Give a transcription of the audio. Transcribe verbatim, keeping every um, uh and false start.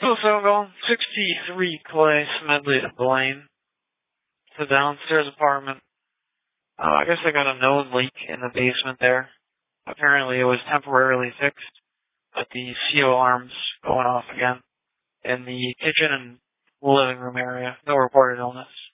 So, so I'm going sixty-three Clay Smedley to Blaine. It's a downstairs apartment. Uh, I guess I got a known leak in the basement there. Apparently it was temporarily fixed, but the C O alarm's going off again in the kitchen and living room area. No reported illness.